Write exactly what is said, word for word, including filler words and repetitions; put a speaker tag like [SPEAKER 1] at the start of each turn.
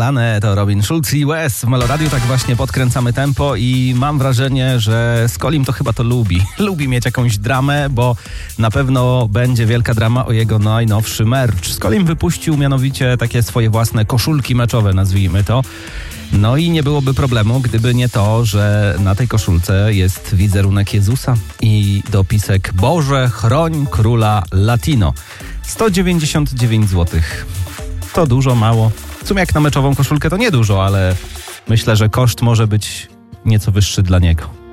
[SPEAKER 1] nalane, to Robin Schulz i Wes w Meloradiu. Tak właśnie podkręcamy tempo i mam wrażenie, że Skolim to chyba to lubi. Lubi mieć jakąś dramę, bo na pewno będzie wielka drama o jego najnowszy merch. Skolim wypuścił mianowicie takie swoje własne koszulki meczowe, nazwijmy to. No i nie byłoby problemu, gdyby nie to, że na tej koszulce jest wizerunek Jezusa i dopisek Boże, chroń króla Latino. sto dziewięćdziesiąt dziewięć złotych. To dużo, mało. W sumie jak na meczową koszulkę to nie dużo, ale myślę, że koszt może być nieco wyższy dla niego.